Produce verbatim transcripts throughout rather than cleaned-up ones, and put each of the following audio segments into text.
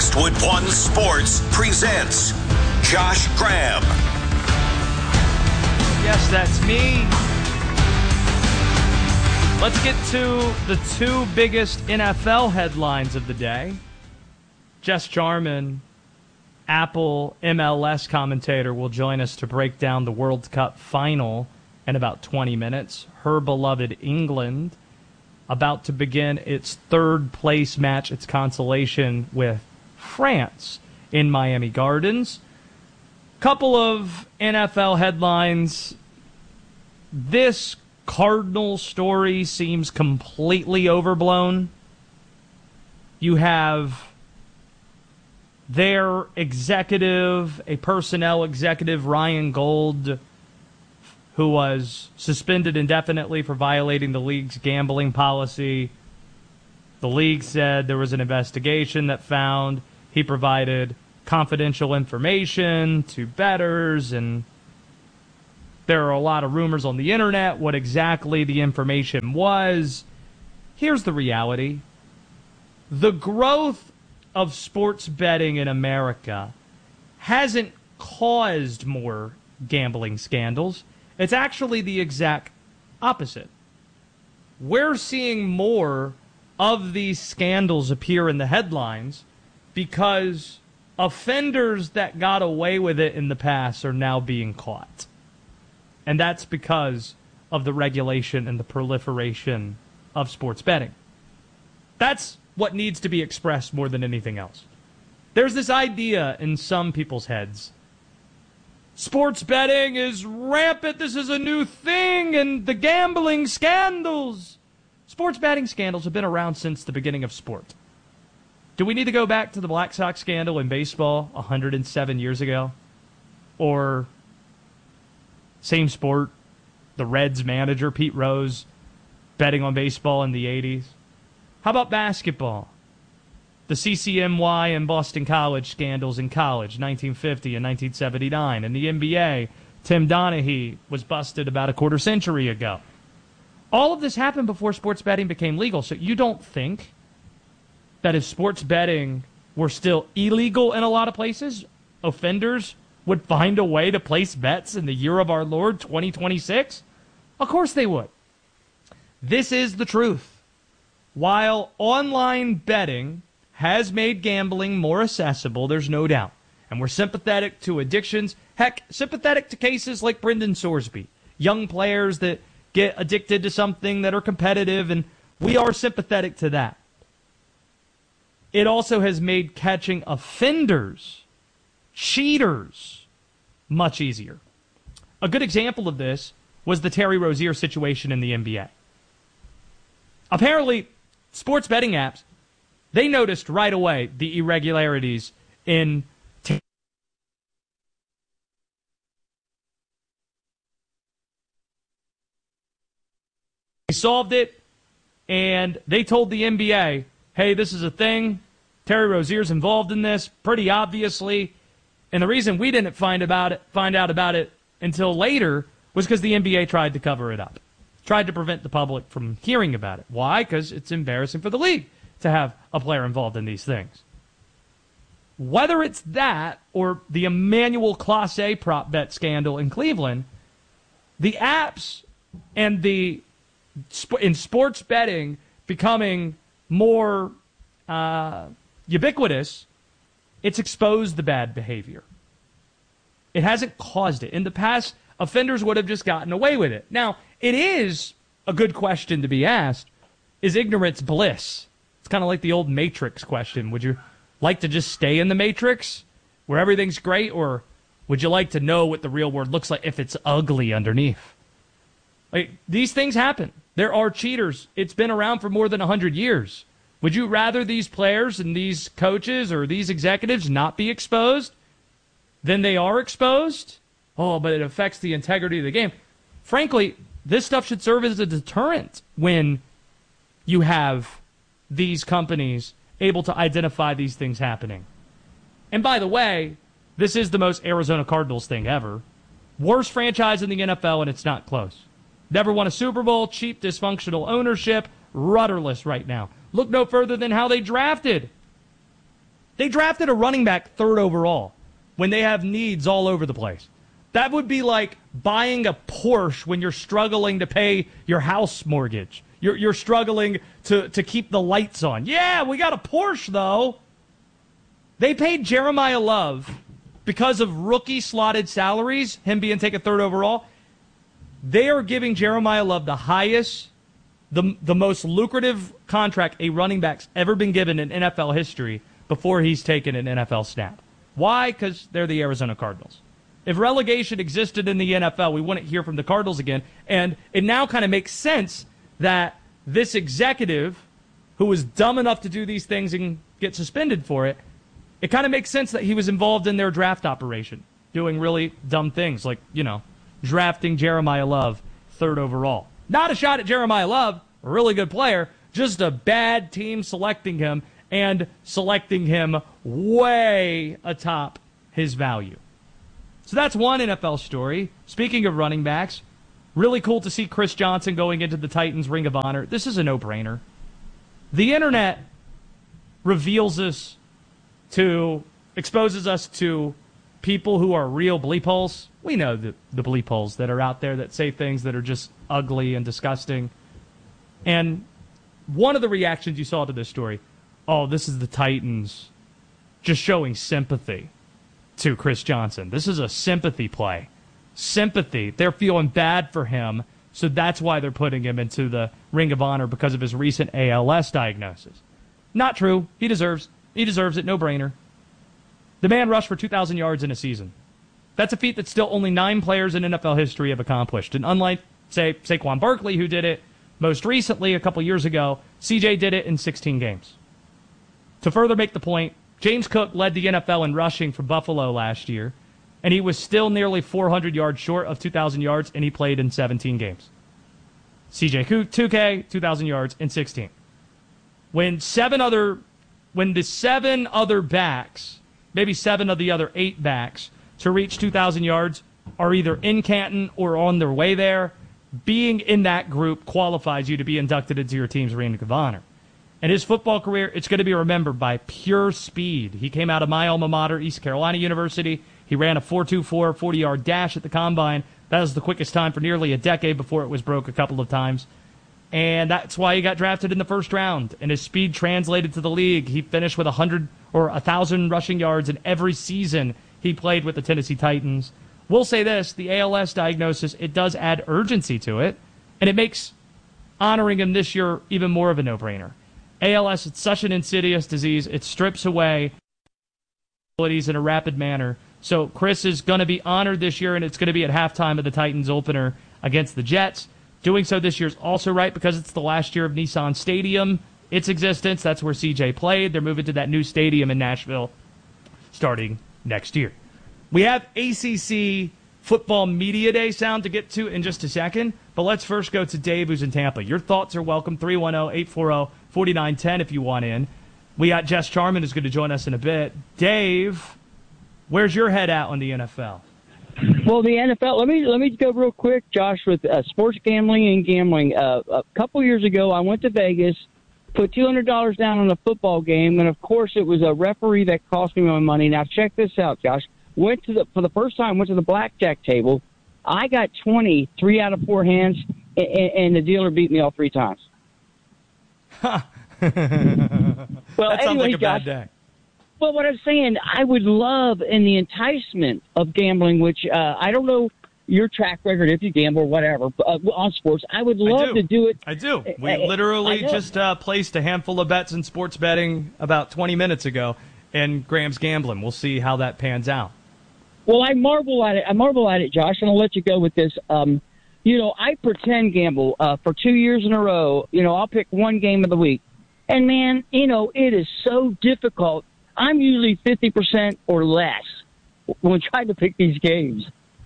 Westwood One Sports presents Josh Graham. Yes, that's me. Let's get to the two biggest N F L headlines of the day. Jess Jarman, Apple M L S commentator, will join us to break down the World Cup final in about twenty minutes. Her beloved England about to begin its third place match, its consolation with France in Miami Gardens. Couple of N F L headlines. This Cardinal story seems completely overblown. You have their executive, a personnel executive, Ryan Gold, who was suspended indefinitely for violating the league's gambling policy. The league said there was an investigation that found he provided confidential information to bettors, and there are a lot of rumors on the internet what exactly the information was. Here's the reality. The growth of sports betting in America hasn't caused more gambling scandals. It's actually the exact opposite. We're seeing more of these scandals appear in the headlines because offenders that got away with it in the past are now being caught. And that's because of the regulation and the proliferation of sports betting. That's what needs to be expressed more than anything else. There's this idea in some people's heads. Sports betting is rampant. This is a new thing. And the gambling scandals. Sports betting scandals have been around since the beginning of sport. Do we need to go back to the Black Sox scandal in baseball one hundred seven years ago? Or same sport, the Reds manager, Pete Rose, betting on baseball in the eighties? How about basketball? The C C N Y and Boston College scandals in college, nineteen fifty and nineteen seventy-nine. And the N B A, Tim Donaghy was busted about a quarter century ago. All of this happened before sports betting became legal. So you don't think that if sports betting were still illegal in a lot of places, offenders would find a way to place bets in the year of our Lord, twenty twenty-six? Of course they would. This is the truth. While online betting has made gambling more accessible, there's no doubt. And we're sympathetic to addictions. Heck, sympathetic to cases like Brendan Sorsby. Young players that get addicted to something that are competitive, and we are sympathetic to that. It also has made catching offenders, cheaters, much easier. A good example of this was the Terry Rozier situation in the N B A. Apparently, sports betting apps, they noticed right away the irregularities in They solved it, and they told the N B A, hey, this is a thing. Terry Rozier's involved in this, pretty obviously. And the reason we didn't find about it, find out about it until later was because the N B A tried to cover it up. Tried to prevent the public from hearing about it. Why? Because it's embarrassing for the league to have a player involved in these things. Whether it's that or the Emmanuel Clase prop bet scandal in Cleveland, the apps and the in sports betting becoming more uh, ubiquitous, it's exposed the bad behavior. It hasn't caused it. In the past, offenders would have just gotten away with it. Now, it is a good question to be asked. Is ignorance bliss? It's kind of like the old Matrix question. Would you like to just stay in the Matrix where everything's great, or would you like to know what the real world looks like if it's ugly underneath? Like, these things happen. There are cheaters. It's been around for more than one hundred years. Would you rather these players and these coaches or these executives not be exposed than they are exposed? Oh, but it affects the integrity of the game. Frankly, this stuff should serve as a deterrent when you have these companies able to identify these things happening. And by the way, this is the most Arizona Cardinals thing ever. Worst franchise in the N F L, and it's not close. Never won a Super Bowl, cheap, dysfunctional ownership, rudderless right now. Look no further than how they drafted They drafted a running back third overall when they have needs all over the place. That would be like buying a Porsche when you're struggling to pay your house mortgage. You're, you're struggling to, to keep the lights on. Yeah, we got a Porsche, though. They paid Jeremiah Love because of rookie slotted salaries, him being taken third overall. They are giving Jeremiah Love the highest, the, the most lucrative contract a running back's ever been given in N F L history before he's taken an N F L snap. Why? Because they're the Arizona Cardinals. If relegation existed in the N F L, we wouldn't hear from the Cardinals again. And it now kind of makes sense that this executive, who was dumb enough to do these things and get suspended for it, it kind of makes sense that he was involved in their draft operation, doing really dumb things like, you know, drafting Jeremiah Love third overall. Not a shot at Jeremiah Love, a really good player, just a bad team selecting him and selecting him way atop his value. So that's one N F L story. Speaking of running backs, really cool to see Chris Johnson going into the Titans Ring of Honor. This is a no-brainer. The internet reveals us to, exposes us to people who are real bleep holes. We know the, the bleep holes that are out there that say things that are just ugly and disgusting. And one of the reactions you saw to this story, oh, this is the Titans just showing sympathy to Chris Johnson. This is a sympathy play. Sympathy. They're feeling bad for him, so that's why they're putting him into the Ring of Honor because of his recent A L S diagnosis. Not true. He deserves He deserves it. No-brainer. The man rushed for two thousand yards in a season. That's a feat that still only nine players in N F L history have accomplished. And unlike, say, Saquon Barkley, who did it most recently a couple years ago, C J did it in sixteen games. To further make the point, James Cook led the N F L in rushing for Buffalo last year, and he was still nearly four hundred yards short of two thousand yards, and he played in seventeen games. C J two K, two thousand yards in sixteen. When seven other, when the seven other backs, maybe seven of the other eight backs, to reach two thousand yards are either in Canton or on their way there, being in that group qualifies you to be inducted into your team's Ring of Honor. And his football career, it's going to be remembered by pure speed. He came out of my alma mater, East Carolina University. He ran a four two four forty-yard dash at the Combine. That was the quickest time for nearly a decade before it was broke a couple of times. And that's why he got drafted in the first round. And his speed translated to the league. He finished with one hundred or one thousand rushing yards in every season he played with the Tennessee Titans. We'll say this, the A L S diagnosis, it does add urgency to it. And it makes honoring him this year even more of a no-brainer. A L S, it's such an insidious disease. It strips away abilities in a rapid manner. So Chris is going to be honored this year, and it's going to be at halftime of the Titans opener against the Jets. Doing so this year is also right because it's the last year of Nissan Stadium, its existence. That's where C J played. They're moving to that new stadium in Nashville starting next year. We have A C C Football Media Day sound to get to in just a second, but let's first go to Dave, who's in Tampa. Your thoughts are welcome, three one zero, eight four zero, four nine one zero if you want in. We got Jess Charman, who's going to join us in a bit. Dave, where's your head at on the N F L? Well, the N F L, let me let me go real quick, Josh, with uh, sports gambling and gambling. Uh, a couple years ago, I went to Vegas, put two hundred dollars down on a football game, and, of course, it was a referee that cost me my money. Now, check this out, Josh. Went to the for the first time, went to the blackjack table. I got twenty, three out of four hands, and, and the dealer beat me all three times. Huh. Well, that sounds anyway, like a Josh, bad day. Well, what I'm saying, I would love in the enticement of gambling, which uh, I don't know your track record if you gamble or whatever uh, on sports. I would love do. to do it. I do. We I, literally I just uh, placed a handful of bets in sports betting about twenty minutes ago, and Graham's gambling. We'll see how that pans out. Well, I marvel at it. I marvel at it, Josh, and I'll let you go with this. Um, you know, I pretend gamble uh, for two years in a row. You know, I'll pick one game of the week. And, man, you know, it is so difficult. I'm usually fifty percent or less when trying to pick these games.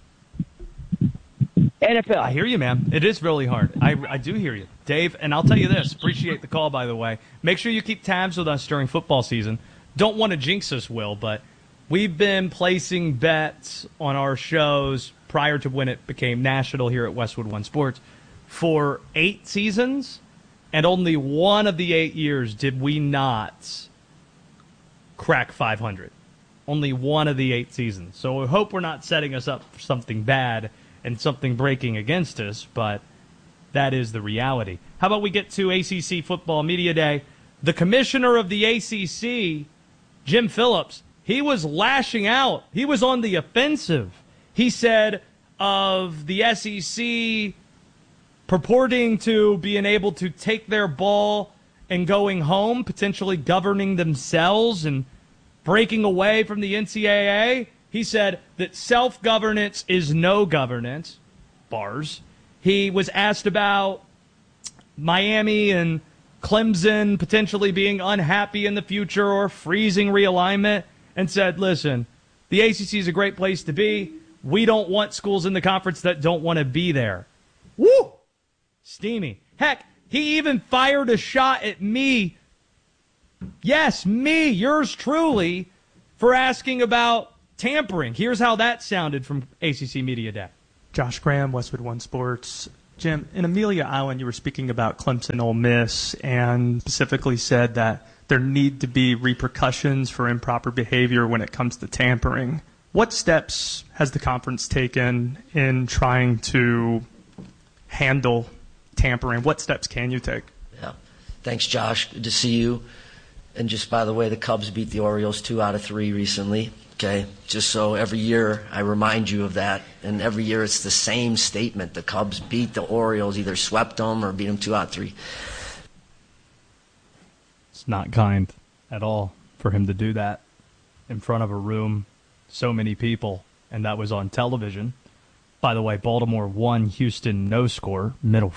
N F L. I hear you, man. It is really hard. I, I do hear you. Dave, and I'll tell you this. Appreciate the call, by the way. Make sure you keep tabs with us during football season. Don't want to jinx us, Will, but we've been placing bets on our shows prior to when it became national here at Westwood One Sports for eight seasons, and only one of the eight years did we not crack five hundred. Only one of the eight seasons. So we hope we're not setting us up for something bad and something breaking against us, but that is the reality. How about we get to A C C Football Media Day? The commissioner of the A C C, Jim Phillips, he was lashing out. He was on the offensive. He said of the S E C purporting to being able to take their ball and going home, potentially governing themselves and breaking away from the N C double A. He said that self-governance is no governance. Bars. He was asked about Miami and Clemson potentially being unhappy in the future or freezing realignment, and said, listen, the A C C is a great place to be. We don't want schools in the conference that don't want to be there. Woo! Steamy. Heck, he even fired a shot at me. Yes, me, yours truly, for asking about tampering. Here's how that sounded from A C C Media Day. Josh Graham, Westwood One Sports. Jim, in Amelia Island, you were speaking about Clemson Ole Miss and specifically said that there need to be repercussions for improper behavior when it comes to tampering. What steps has the conference taken in trying to handle tampering? What steps can you take? Yeah. Thanks, Josh. Good to see you. And just by the way, the Cubs beat the Orioles two out of three recently. Okay, just so every year I remind you of that, and every year it's the same statement. The Cubs beat the Orioles, either swept them or beat them two out of three. It's not kind at all for him to do that in front of a room, so many people, and that was on television. By the way, Baltimore won, Houston no score, middle